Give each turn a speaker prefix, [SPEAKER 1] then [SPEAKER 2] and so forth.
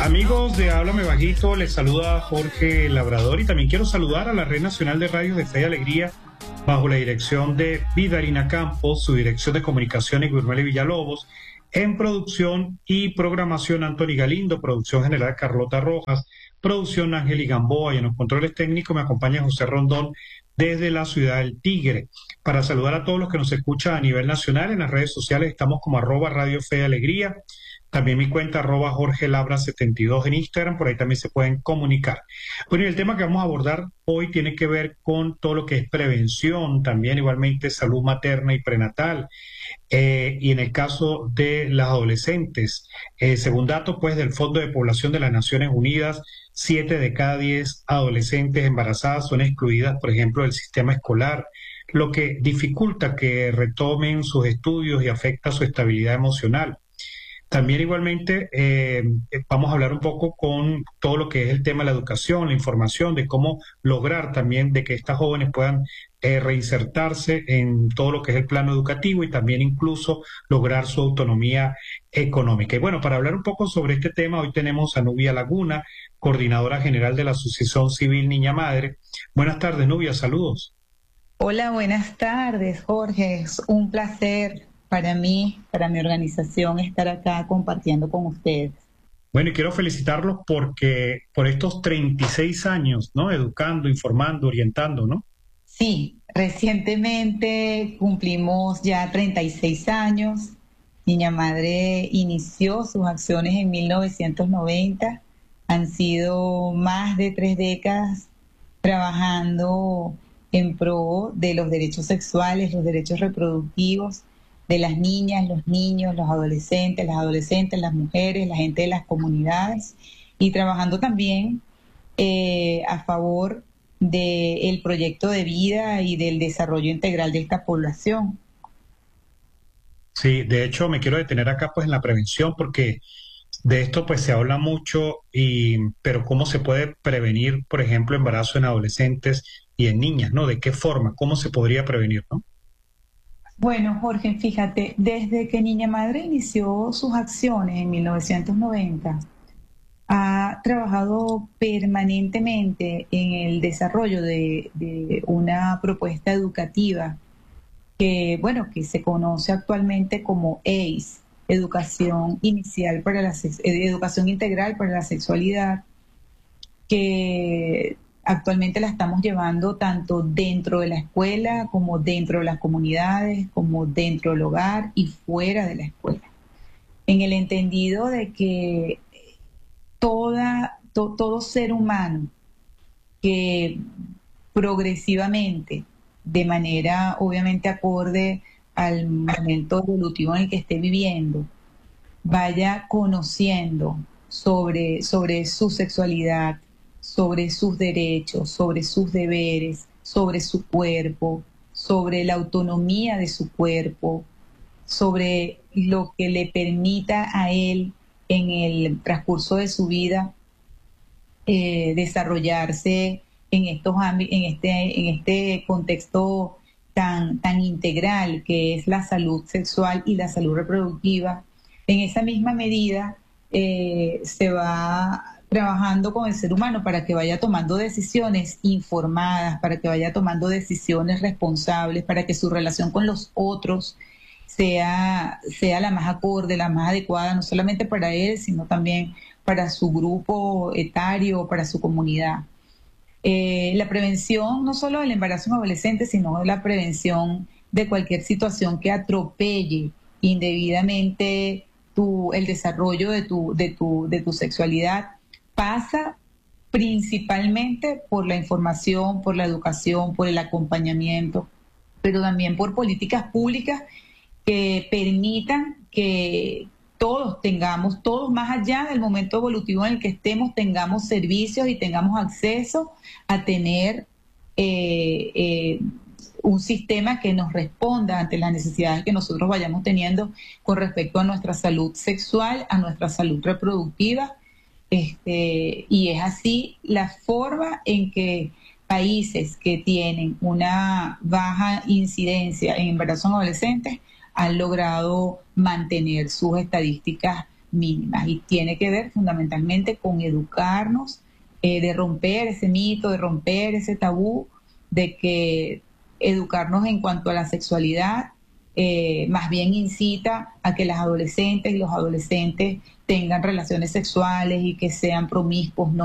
[SPEAKER 1] Amigos de Háblame Bajito, les saluda Jorge Labrador y también quiero saludar a la Red Nacional de Radios de Fe y Alegría bajo la dirección de Vidarina Campos, su dirección de comunicaciones Gurmeli Villalobos, en producción y programación Anthony Galindo, producción general Carlota Rojas, producción Ángel Gamboa y en los controles técnicos me acompaña José Rondón desde la ciudad del Tigre. Para saludar a todos los que nos escuchan a nivel nacional, en las redes sociales estamos como @Radio Fe y Alegría. También mi cuenta Jorge Labra 72 en Instagram, por ahí también se pueden comunicar. Bueno, y el tema que vamos a abordar hoy tiene que ver con todo lo que es prevención, también igualmente salud materna y prenatal, y en el caso de las adolescentes, según datos pues del Fondo de Población de las Naciones Unidas, 7 de cada 10 adolescentes embarazadas son excluidas, por ejemplo, del sistema escolar, lo que dificulta que retomen sus estudios y afecta su estabilidad emocional. También igualmente vamos a hablar un poco con todo lo que es el tema de la educación, la información, de cómo lograr también de que estas jóvenes puedan reinsertarse en todo lo que es el plano educativo y también incluso lograr su autonomía económica. Y bueno, para hablar un poco sobre este tema, hoy tenemos a Nubia Laguna, coordinadora general de la Asociación Civil Niña Madre. Buenas tardes, Nubia, saludos.
[SPEAKER 2] Hola, buenas tardes, Jorge. Es un placer para mí, para mi organización, estar acá compartiendo con ustedes.
[SPEAKER 1] Bueno, y quiero felicitarlos porque por estos 36 años, ¿no? Educando, informando, orientando, ¿no?
[SPEAKER 2] Sí, recientemente cumplimos ya 36 años. Niña Madre inició sus acciones en 1990. Han sido más de 3 décadas trabajando en pro de los derechos sexuales, los derechos reproductivos, de las niñas, los niños, los adolescentes, las mujeres, la gente de las comunidades y trabajando también a favor del proyecto de vida y del desarrollo integral de esta población.
[SPEAKER 1] Sí, de hecho me quiero detener acá pues en la prevención porque de esto pues se habla mucho pero cómo se puede prevenir, por ejemplo, embarazo en adolescentes y en niñas, ¿no? ¿De qué forma? ¿Cómo se podría prevenir, no?
[SPEAKER 2] Bueno, Jorge, fíjate, desde que Niña Madre inició sus acciones en 1990, ha trabajado permanentemente en el desarrollo de una propuesta educativa que se conoce actualmente como EIS, Educación Integral para la Sexualidad, que actualmente la estamos llevando tanto dentro de la escuela como dentro de las comunidades, como dentro del hogar y fuera de la escuela. En el entendido de que todo ser humano que progresivamente, de manera obviamente acorde al momento evolutivo en el que esté viviendo, vaya conociendo sobre su sexualidad, sobre sus derechos, sobre sus deberes, sobre su cuerpo, sobre la autonomía de su cuerpo, sobre lo que le permita a él en el transcurso de su vida desarrollarse en este contexto tan integral que es la salud sexual y la salud reproductiva. En esa misma medida se va trabajando con el ser humano para que vaya tomando decisiones informadas, para que vaya tomando decisiones responsables, para que su relación con los otros sea la más acorde, la más adecuada, no solamente para él, sino también para su grupo etario, para su comunidad. La prevención no solo del embarazo en adolescentes, sino la prevención de cualquier situación que atropelle indebidamente el desarrollo de tu sexualidad pasa principalmente por la información, por la educación, por el acompañamiento, pero también por políticas públicas que permitan que todos más allá del momento evolutivo en el que estemos, tengamos servicios y tengamos acceso a tener un sistema que nos responda ante las necesidades que nosotros vayamos teniendo con respecto a nuestra salud sexual, a nuestra salud reproductiva. Y es así la forma en que países que tienen una baja incidencia en embarazos en adolescentes han logrado mantener sus estadísticas mínimas, y tiene que ver fundamentalmente con educarnos, de romper ese mito, de romper ese tabú, de que educarnos en cuanto a la sexualidad más bien incita a que las adolescentes y los adolescentes tengan relaciones sexuales y que sean promiscuos, ¿no?